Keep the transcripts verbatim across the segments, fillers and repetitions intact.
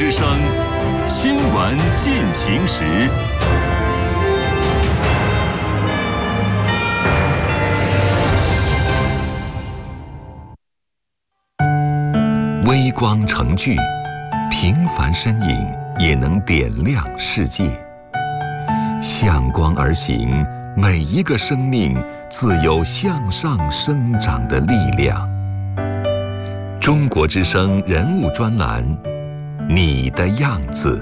之声新闻进行时。微光成炬，平凡身影也能点亮世界。向光而行，每一个生命自有向上生长的力量。中国之声人物专栏，你的样子。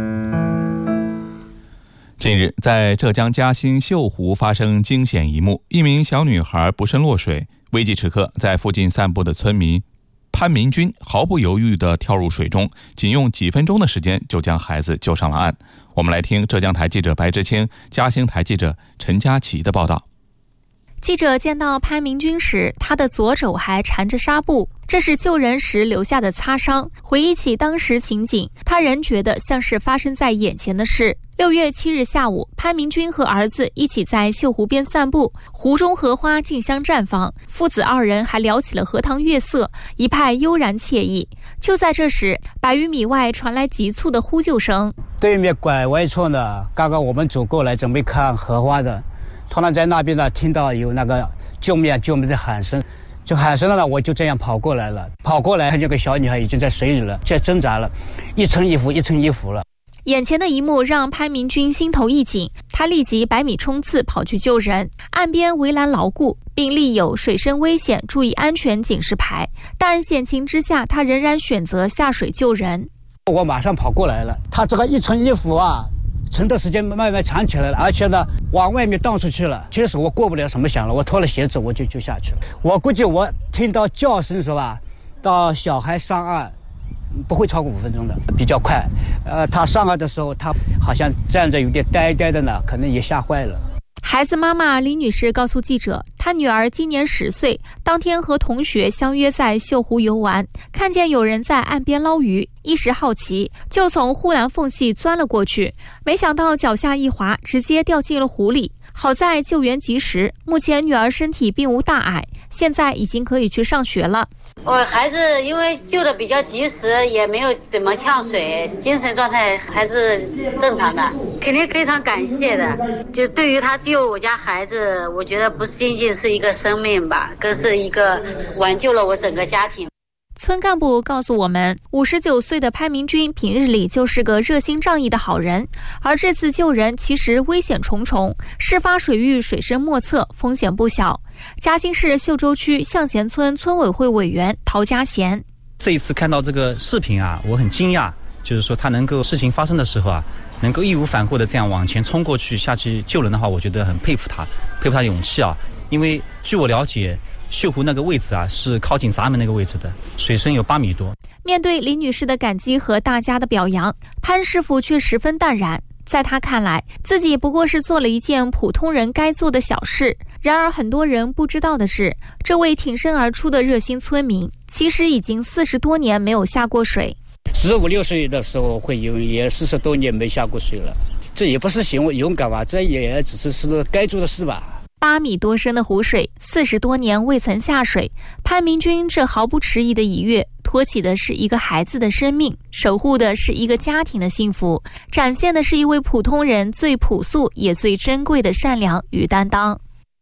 近日，在浙江嘉兴秀湖发生惊险一幕，一名小女孩不慎落水，危急时刻，在附近散步的村民潘明军毫不犹豫地跳入水中，仅用几分钟的时间就将孩子救上了岸。我们来听浙江台记者白之清、嘉兴台记者陈佳琪的报道。 记者见到潘明军时，他的左手还缠着纱布，这是救人时留下的擦伤。回忆起当时情景，他仍觉得像是发生在眼前的事。六月七日下午，潘明军和儿子一起在秀湖边散步，湖中荷花竞相绽放，父子二人还聊起了荷塘月色，一派悠然惬意。就在这时，百余米外传来急促的呼救声。 对面拐弯处呢，刚刚我们走过来准备看荷花的，突然在那边呢听到有那个救命啊救命的喊声，就喊声了呢，我就这样跑过来了。跑过来，看见个小女孩已经在水里了，在挣扎了，一层衣服一层衣服了。 眼前的一幕让潘明军心头一紧，他立即百米冲刺跑去救人。岸边围栏牢固，并立有水深危险注意安全警示牌，但险情之下，他仍然选择下水救人。 我马上跑过来了，他这个一层衣服啊撑的时间慢慢长起来了，而且呢往外面荡出去了。其实我过不了什么想了，我脱了鞋子我就就下去了。我估计我听到叫声是吧，到小孩上岸不会超过五分钟的，比较快。呃，他上岸的时候，他好像站着有点呆呆的呢，可能也吓坏了。 孩子妈妈李女士告诉记者，她女儿今年十岁，当天和同学相约在秀湖游玩，看见有人在岸边捞鱼，一时好奇，就从护栏缝隙钻了过去，没想到脚下一滑，直接掉进了湖里。好在救援及时，目前女儿身体并无大碍，现在已经可以去上学了。 我孩子因为救的比较及时，也没有怎么呛水，精神状态还是正常的，肯定非常感谢的。就对于他救我家孩子，我觉得不仅仅是一个生命吧，更是一个挽救了我整个家庭。 村干部告诉我们，五十九岁的潘明军平日里就是个热心仗义的好人，而这次救人其实危险重重，事发水域水深莫测，风险不小。嘉兴市秀洲区向贤村村委会委员陶家贤， 这一次看到这个视频啊，我很惊讶，就是说他能够事情发生的时候啊，能够义无反顾的这样往前冲过去下去救人的话，我觉得很佩服他，佩服他的勇气啊。因为据我了解，秀湖那个位置啊，是靠近闸门那个位置的，水深有八米多。 面对李女士的感激和大家的表扬，潘师傅却十分淡然。在他看来，自己不过是做了一件普通人该做的小事。然而很多人不知道的是，这位挺身而出的热心村民，其实已经四十多年没有下过水。 十五六岁的时候会游，也四十多年没下过水了。这也不是勇勇敢吧，这也只是是该做的事吧。 八米多深的湖水，四十多年未曾下水，潘明军这毫不迟疑的一跃，托起的是一个孩子的生命，守护的是一个家庭的幸福，展现的是一位普通人最朴素也最珍贵的善良与担当。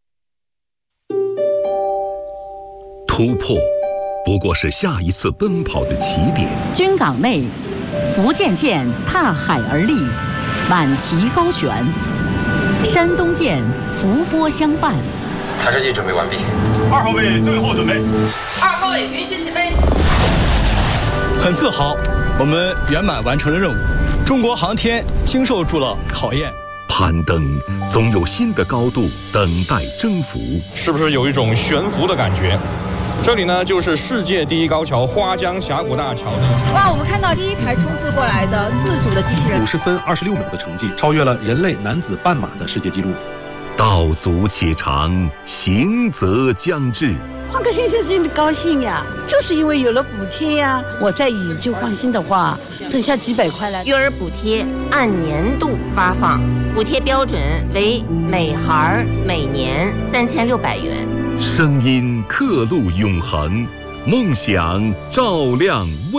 突破不过是下一次奔跑的起点。 军港内，福建舰踏海而立，满旗高悬。山东舰伏波相伴。 弹射器准备完毕。 二号位最后准备。 二号位允许起飞。 很自豪，我们圆满完成了任务。中国航天经受住了考验。 攀登总有新的高度等待征服。 是不是有一种悬浮的感觉？这里呢，就是世界第一高桥花江峡谷大桥。 哇，我们看到第一台冲刺过来的自主的机器人， 五十分二十六秒的成绩，超越了人类男子半马的世界纪录。 道阻且长，行则将至。 换个先生真的高兴呀，就是因为有了补贴呀。我在以旧换新的话，剩下几百块了。 育儿补贴按年度发放，补贴标准为每孩每年三千六百元。 声音刻录永恒，梦想照亮未